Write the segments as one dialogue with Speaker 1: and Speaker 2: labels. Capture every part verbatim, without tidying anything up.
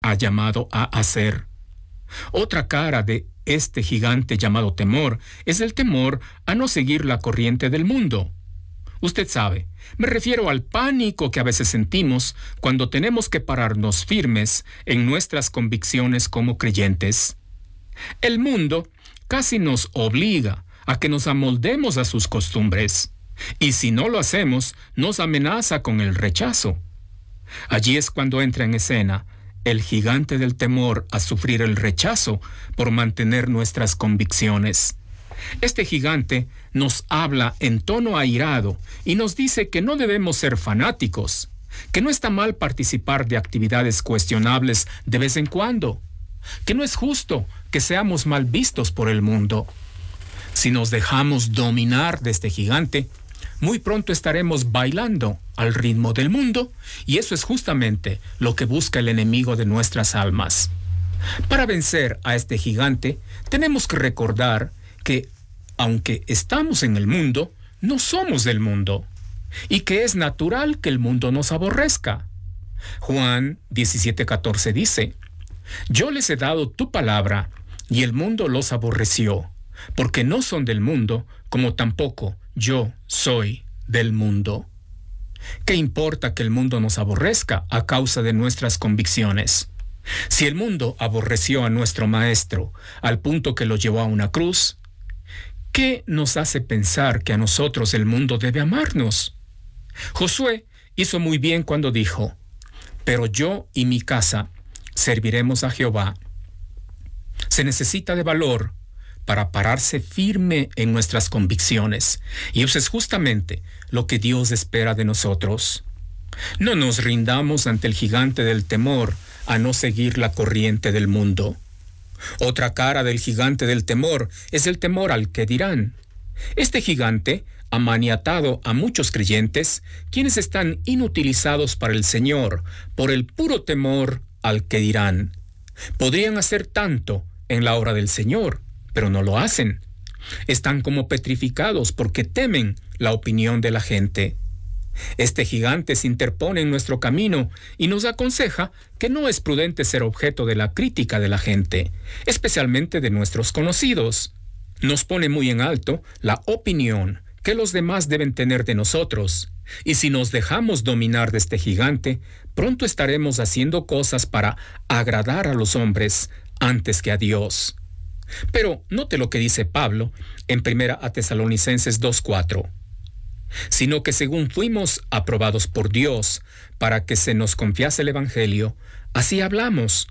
Speaker 1: ha llamado a hacer. Otra cara de este gigante llamado temor es el temor a no seguir la corriente del mundo. Usted sabe, me refiero al pánico que a veces sentimos cuando tenemos que pararnos firmes en nuestras convicciones como creyentes. El mundo casi nos obliga a que nos amoldemos a sus costumbres, y si no lo hacemos, nos amenaza con el rechazo. Allí es cuando entra en escena el gigante del temor a sufrir el rechazo por mantener nuestras convicciones. Este gigante nos habla en tono airado y nos dice que no debemos ser fanáticos, que no está mal participar de actividades cuestionables de vez en cuando, que no es justo que seamos mal vistos por el mundo. Si nos dejamos dominar de este gigante, muy pronto estaremos bailando al ritmo del mundo, y eso es justamente lo que busca el enemigo de nuestras almas. Para vencer a este gigante, tenemos que recordar que, aunque estamos en el mundo, no somos del mundo, y que es natural que el mundo nos aborrezca. Juan diecisiete catorce dice: Yo les he dado tu palabra, y el mundo los aborreció, porque no son del mundo, como tampoco yo soy del mundo. ¿Qué importa que el mundo nos aborrezca a causa de nuestras convicciones? Si el mundo aborreció a nuestro Maestro al punto que lo llevó a una cruz, ¿qué nos hace pensar que a nosotros el mundo debe amarnos? Josué hizo muy bien cuando dijo: Pero yo y mi casa serviremos a Jehová. Se necesita de valor para pararse firme en nuestras convicciones, y eso es justamente lo que Dios espera de nosotros. No nos rindamos ante el gigante del temor a no seguir la corriente del mundo. Otra cara del gigante del temor es el temor al que dirán. Este gigante ha maniatado a muchos creyentes, quienes están inutilizados para el Señor por el puro temor al que dirán. Podrían hacer tanto en la obra del Señor, pero no lo hacen. Están como petrificados porque temen la opinión de la gente. Este gigante se interpone en nuestro camino y nos aconseja que no es prudente ser objeto de la crítica de la gente, especialmente de nuestros conocidos. Nos pone muy en alto la opinión que los demás deben tener de nosotros, y si nos dejamos dominar de este gigante, pronto estaremos haciendo cosas para agradar a los hombres antes que a Dios. Pero note lo que dice Pablo en Primera a Tesalonicenses dos cuatro. Sino que según fuimos aprobados por Dios para que se nos confiase el Evangelio, así hablamos,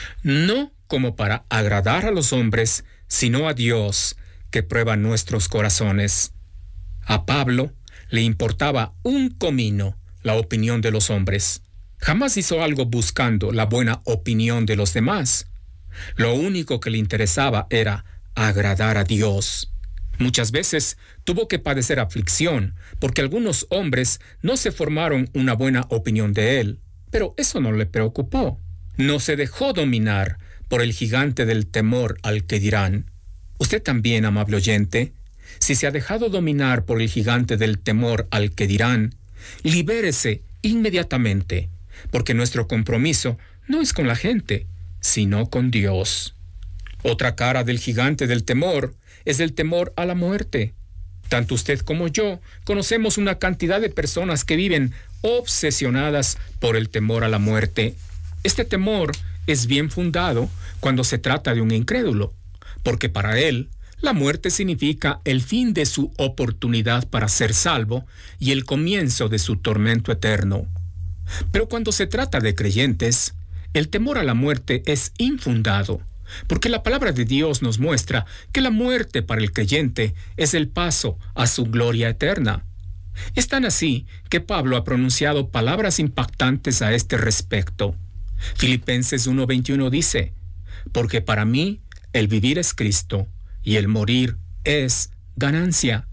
Speaker 1: no como para agradar a los hombres, sino a Dios, que prueba nuestros corazones. A Pablo le importaba un comino la opinión de los hombres. Jamás hizo algo buscando la buena opinión de los demás. Lo único que le interesaba era agradar a Dios. Muchas veces tuvo que padecer aflicción porque algunos hombres no se formaron una buena opinión de él, pero eso no le preocupó. No se dejó dominar por el gigante del temor al que dirán. Usted también, amable oyente, si se ha dejado dominar por el gigante del temor al que dirán, libérese inmediatamente, porque nuestro compromiso no es con la gente, sino con Dios. Otra cara del gigante del temor es el temor a la muerte. Tanto usted como yo conocemos una cantidad de personas que viven obsesionadas por el temor a la muerte. Este temor es bien fundado cuando se trata de un incrédulo, porque para él la muerte significa el fin de su oportunidad para ser salvo y el comienzo de su tormento eterno. Pero cuando se trata de creyentes, el temor a la muerte es infundado, porque la palabra de Dios nos muestra que la muerte para el creyente es el paso a su gloria eterna. Es tan así que Pablo ha pronunciado palabras impactantes a este respecto. Filipenses uno veintiuno dice: porque para mí el vivir es Cristo y el morir es ganancia.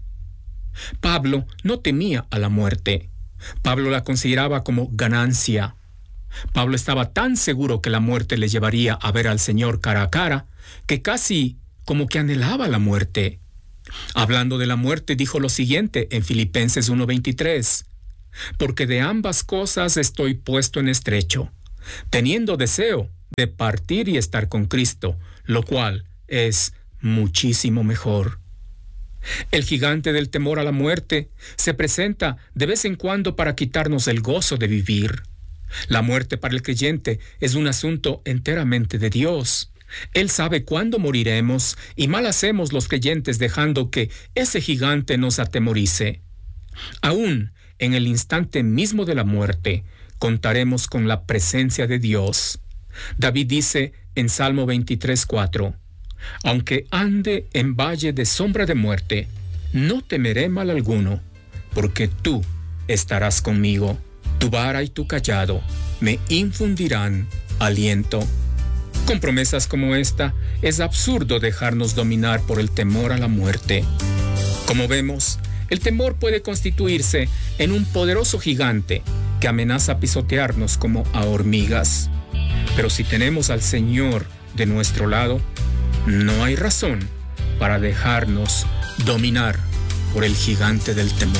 Speaker 1: Pablo no temía a la muerte. Pablo la consideraba como ganancia. Pablo estaba tan seguro que la muerte le llevaría a ver al Señor cara a cara, que casi como que anhelaba la muerte. Hablando de la muerte, dijo lo siguiente en Filipenses uno veintitrés: porque de ambas cosas estoy puesto en estrecho, teniendo deseo de partir y estar con Cristo, lo cual es muchísimo mejor. El gigante del temor a la muerte se presenta de vez en cuando para quitarnos el gozo de vivir. La muerte para el creyente es un asunto enteramente de Dios. Él sabe cuándo moriremos y mal hacemos los creyentes dejando que ese gigante nos atemorice. Aún en el instante mismo de la muerte, contaremos con la presencia de Dios. David dice en Salmo veintitrés, cuatro, aunque ande en valle de sombra de muerte, no temeré mal alguno, porque tú estarás conmigo. Tu vara y tu cayado me infundirán aliento. Con promesas como esta, es absurdo dejarnos dominar por el temor a la muerte. Como vemos, el temor puede constituirse en un poderoso gigante que amenaza pisotearnos como a hormigas. Pero si tenemos al Señor de nuestro lado, no hay razón para dejarnos dominar por el gigante del temor.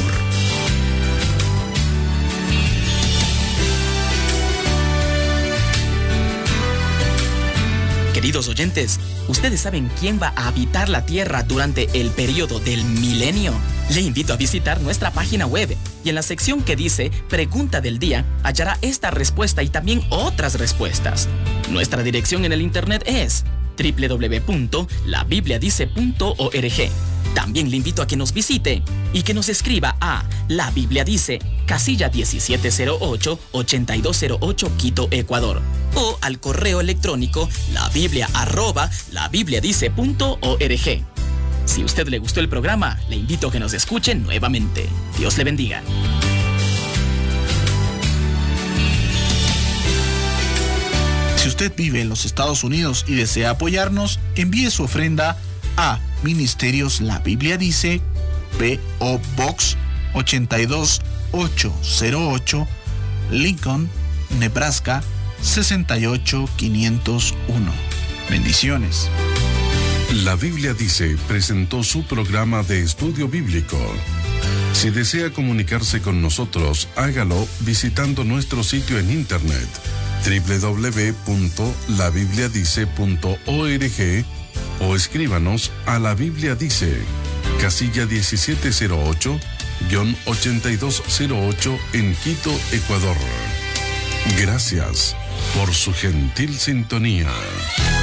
Speaker 2: Queridos oyentes, ¿ustedes saben quién va a habitar la Tierra durante el periodo del milenio? Le invito a visitar nuestra página web y en la sección que dice Pregunta del Día hallará esta respuesta y también otras respuestas. Nuestra dirección en el internet es doble u doble u doble u punto la biblia dice punto org. También le invito a que nos visite y que nos escriba a La Biblia Dice, casilla diecisiete cero ocho, ochenta y dos cero ocho, Quito, Ecuador, o al correo electrónico labiblia arroba labibliadice punto org. Si a usted le gustó el programa, le invito a que nos escuche nuevamente. Dios le bendiga.
Speaker 3: Si usted vive en los Estados Unidos y desea apoyarnos, envíe su ofrenda a Ministerios La Biblia Dice, P O Box ochenta y dos mil ochocientos ocho, Lincoln, Nebraska sesenta y ocho mil quinientos uno. Bendiciones.
Speaker 4: La Biblia Dice presentó su programa de estudio bíblico. Si desea comunicarse con nosotros, hágalo visitando nuestro sitio en internet doble u doble u doble u punto la biblia dice punto org o escríbanos a La Biblia Dice, casilla diecisiete cero ocho, ochenta y dos cero ocho en Quito, Ecuador. Gracias por su gentil sintonía.